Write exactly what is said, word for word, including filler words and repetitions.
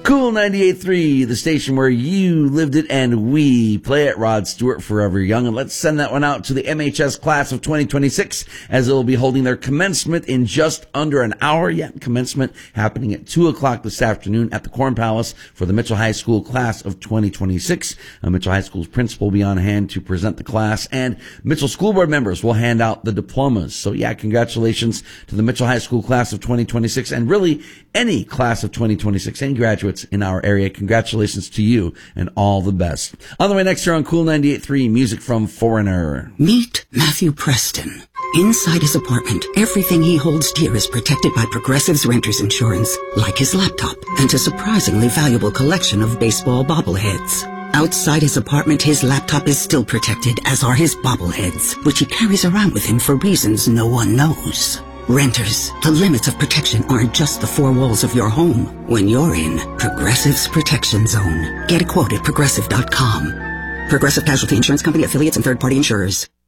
Cool ninety-eight point three, the station where you lived it and we play it. Rod Stewart, Forever Young. And let's send that one out to the M H S class of twenty twenty-six as they'll be holding their commencement in just under an hour. Yeah, commencement happening at two o'clock this afternoon at the Corn Palace for the Mitchell High School class of twenty twenty-six. Uh, Mitchell High School's principal will be on hand to present the class, and Mitchell School Board members will hand out the diplomas. So yeah, congratulations to the Mitchell High School class of twenty twenty-six, and really any class of twenty twenty-six, any graduates in our area. Congratulations to you and all the best. On the way next here on Cool ninety-eight point three, music from Foreigner. Meet Matthew Preston. Inside his apartment, everything he holds dear is protected by Progressive's renter's insurance, like his laptop and a surprisingly valuable collection of baseball bobbleheads. Outside his apartment, his laptop is still protected, as are his bobbleheads, which he carries around with him for reasons no one knows. Renters, the limits of protection aren't just the four walls of your home. When you're in Progressive's Protection Zone, get a quote at progressive dot com. Progressive Casualty Insurance Company, affiliates, and third-party insurers.